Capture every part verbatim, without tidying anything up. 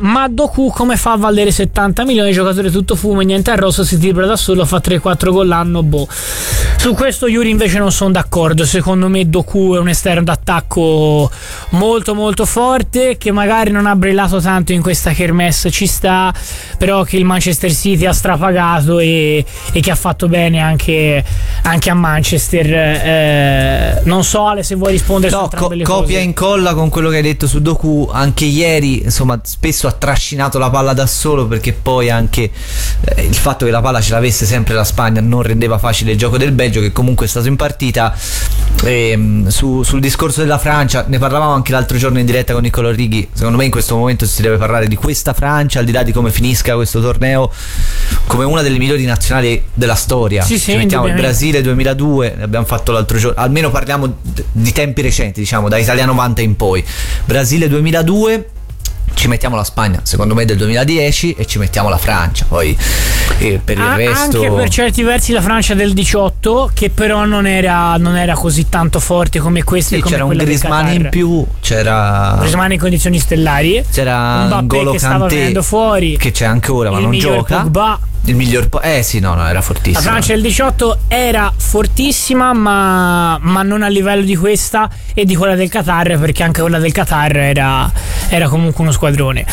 ma Doku come fa a valere settanta milioni? Giocatore tutto fumo, niente arrosto, si tira da solo, fa tre quattro gol l'anno, boh. Su questo Yuri invece non sono d'accordo. Secondo me Doku è un esterno d'attacco molto molto forte, che magari non ha brillato tanto in questa kermesse, ci sta, però che il Manchester City ha strapagato e, e che ha fatto bene anche, anche a Manchester. Eh, non so Ale se vuoi rispondere no, su co- le copia cose. e incolla con quello che hai detto su Doku. Anche ieri insomma spesso ha trascinato la palla da solo, perché poi anche eh, il fatto che la palla ce l'avesse sempre la Spagna non rendeva facile il gioco del Belgio, che comunque è stato in partita. E, su, sul discorso della Francia ne parlavamo anche l'altro giorno in diretta con Niccolò Righi. Secondo me in questo momento si deve parlare di questa Francia, al di là di come finisca questo torneo, come una delle migliori nazionali della storia. Sì, sì, ci mettiamo il Brasile duemiladue, ne abbiamo fatto l'altro giorno, almeno parliamo d- di tempi recenti, diciamo da Italia novanta in poi. Brasile duemiladue, ci mettiamo la Spagna secondo me del duemiladieci e ci mettiamo la Francia poi, e per il ah, resto anche per certi versi la Francia del diciotto, che però non era, non era così tanto forte come questa. sì, come c'era un Griezmann in più, c'era Griezmann in condizioni stellari, c'era un Mbappé N'Golo che stava Kanté, venendo fuori, che c'è anche ora ma il non miglior gioca. Pogba. Il miglior po- eh sì no no era fortissimo. La Francia del diciotto era fortissima, ma, ma non a livello di questa e di quella del Qatar, perché anche quella del Qatar era, era comunque uno squadrone.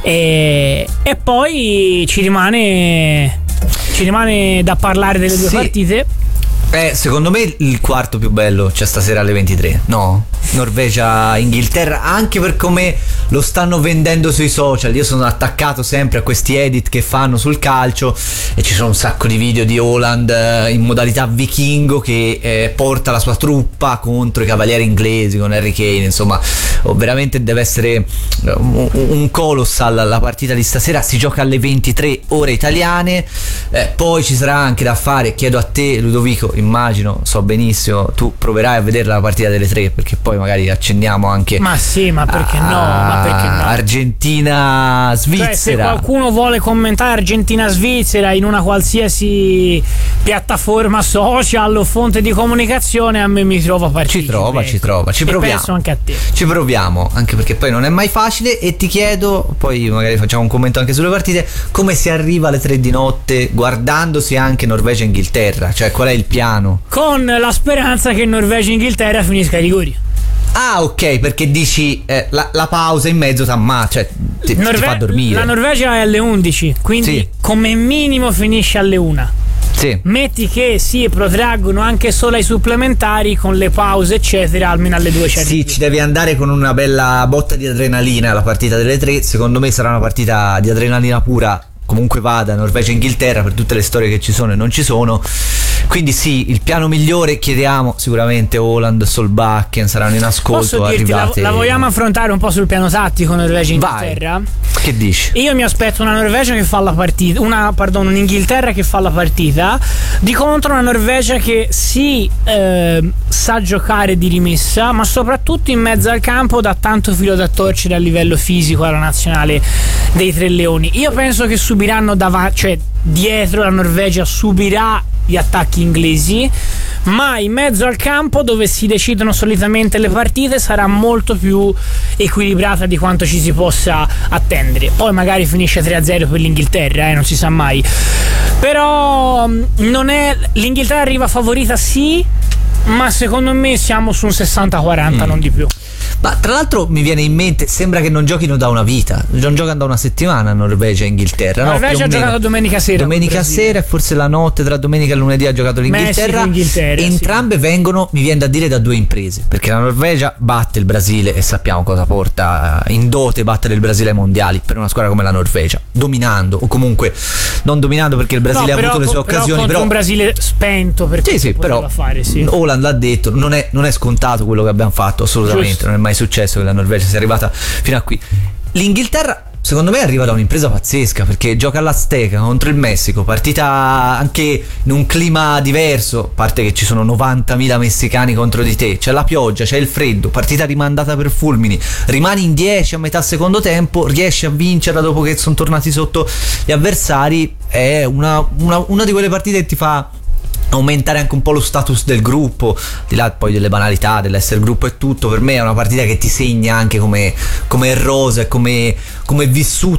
E, e poi ci rimane ci rimane da parlare delle due sì. partite. Eh, secondo me il quarto più bello c'è stasera alle ventitré, no? Norvegia-Inghilterra, anche per come lo stanno vendendo sui social. Io sono attaccato sempre a questi edit che fanno sul calcio e ci sono un sacco di video di Haaland in modalità vichingo che eh, porta la sua truppa contro i cavalieri inglesi con Harry Kane. Insomma, oh, veramente deve essere un, un colossal la partita di stasera. Si gioca alle ventitré ore italiane, eh, poi ci sarà anche da fare, chiedo a te Ludovico, immagino, so benissimo, tu proverai a vedere la partita delle tre, perché poi magari accendiamo anche. Ma sì, ma perché no? Ma perché no? Argentina-Svizzera. Cioè, se qualcuno vuole commentare Argentina-Svizzera in una qualsiasi piattaforma social o fonte di comunicazione, a me mi trova partecipe. Ci trova, ci trova, ci e proviamo. Penso anche a te. Ci proviamo, anche perché poi non è mai facile. E ti chiedo, poi magari facciamo un commento anche sulle partite, come si arriva alle tre di notte guardandosi anche Norvegia-Inghilterra? Cioè, qual è il piano? Con la speranza che Norvegia-Inghilterra finisca ai rigori. Ah, ok, perché dici eh, la, la pausa in mezzo t'amma, cioè ti, Norve- ti fa dormire. La Norvegia è alle undici, quindi sì. come minimo finisce alle una. Sì. Metti che si protraggono anche solo ai supplementari con le pause eccetera, almeno alle due c'è. Sì, ci devi andare con una bella botta di adrenalina la partita delle tre. Secondo me sarà una partita di adrenalina pura, comunque vada, Norvegia-Inghilterra, per tutte le storie che ci sono e non ci sono. Quindi sì, il piano migliore, chiediamo sicuramente Haaland, Solbakken saranno in ascolto. Posso dirti, la, la vogliamo affrontare un po' sul piano tattico Norvegia-Inghilterra? Che dici? Io mi aspetto una Norvegia che fa la partita, una, pardon, un'Inghilterra che fa la partita, di contro una Norvegia che sì, eh, sa giocare di rimessa, ma soprattutto in mezzo al campo dà tanto filo da torcere a livello fisico alla nazionale dei Tre Leoni. Io penso che subiranno davanti, cioè dietro la Norvegia subirà gli attacchi inglesi, ma in mezzo al campo dove si decidono solitamente le partite sarà molto più equilibrata di quanto ci si possa attendere. Poi magari finisce tre a zero per l'Inghilterra, eh, non si sa mai, però non è, l'Inghilterra arriva favorita sì, ma secondo me siamo su un sessanta quaranta, mm. non di più. Ma tra l'altro mi viene in mente, sembra che non giochino da una vita, non giocano da una settimana Norvegia e Inghilterra. No, Norvegia ha giocato domenica sera. Domenica sera e forse la notte tra domenica e lunedì ha giocato l'Inghilterra. Inghilterra, entrambe sì. vengono, mi viene da dire, da due imprese, perché la Norvegia batte il Brasile e sappiamo cosa porta in dote battere il Brasile ai mondiali per una squadra come la Norvegia, dominando, o comunque non dominando perché il Brasile no, ha però, avuto le sue però occasioni, però un Brasile spento, perché sì, sì, però fare, sì. Haaland l'ha detto, non è, non è scontato quello che abbiamo fatto, assolutamente. Giusto. Non è mai successo che la Norvegia sia arrivata fino a qui. L'Inghilterra secondo me arriva da un'impresa pazzesca, perché gioca all'Azteca contro il Messico, partita anche in un clima diverso, a parte che ci sono novantamila messicani contro di te, c'è la pioggia, c'è il freddo, partita rimandata per fulmini, rimani in dieci a metà secondo tempo, riesci a vincerla dopo che sono tornati sotto gli avversari. È una, una, una di quelle partite che ti fa aumentare anche un po' lo status del gruppo, di là poi delle banalità dell'essere gruppo e tutto. Per me è una partita che ti segna anche come, come è rosa e come, come è vissuto